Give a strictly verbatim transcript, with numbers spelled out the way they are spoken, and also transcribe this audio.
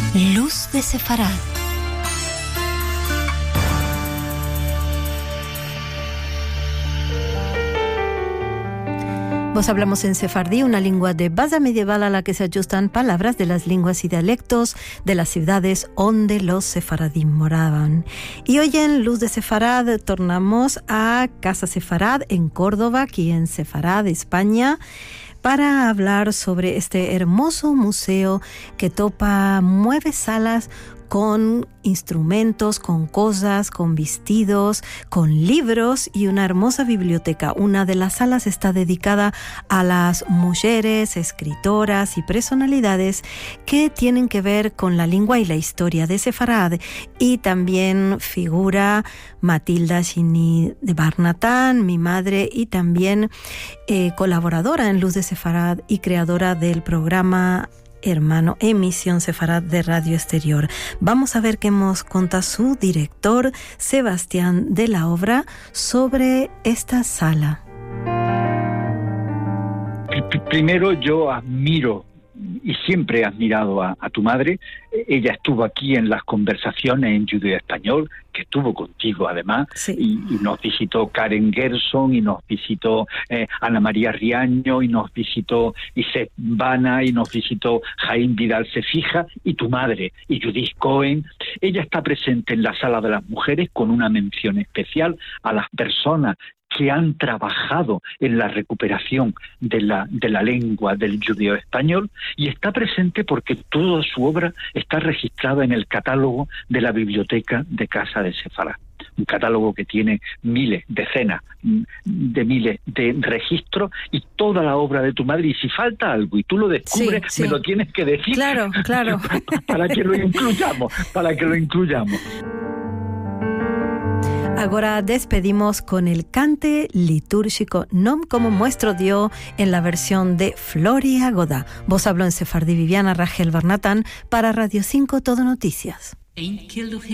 Luz de Sefarad. Vos hablamos en sefardí, una lengua de base medieval a la que se ajustan palabras de las lenguas y dialectos de las ciudades donde los sefaradim moraban. Y hoy en Luz de Sefarad tornamos a Casa Sefarad en Córdoba, aquí en Sefarad, España, para hablar sobre este hermoso museo que topa nueve salas con instrumentos, con cosas, con vestidos, con libros y una hermosa biblioteca. Una de las salas está dedicada a las mujeres, escritoras y personalidades que tienen que ver con la lengua y la historia de Sefarad, y también figura Matilda Shini de Barnatán, mi madre, y también eh, colaboradora en Luz de Sefarad y creadora del programa hermano Emisión Sefarad de Radio Exterior. Vamos a ver qué nos cuenta su director, Sebastián de la Obra, sobre esta sala. Primero, yo admiro y siempre he admirado a, a tu madre. Ella estuvo aquí en las conversaciones en judeo-español, que estuvo contigo además, sí. y, y nos visitó Karen Gerson, y nos visitó eh, Ana María Riaño, y nos visitó Isaac Bana, y nos visitó Jaime Vidal Cefija, y tu madre, y Judith Cohen. Ella está presente en la Sala de las Mujeres con una mención especial a las personas que han trabajado en la recuperación de la, de la lengua del judeo español, y está presente porque toda su obra está registrada en el catálogo de la Biblioteca de Casa de Sefarad. Un catálogo que tiene miles, decenas de miles de registros, y toda la obra de tu madre. Y si falta algo y tú lo descubres, sí, sí. me lo tienes que decir. Claro, claro. para que lo incluyamos, para que lo incluyamos. Ahora despedimos con el cante litúrgico Nom como muestro dio en la versión de Floria Godá. Vos habló en sefardí Viviana Rachel Barnatán para Radio cinco Todo Noticias.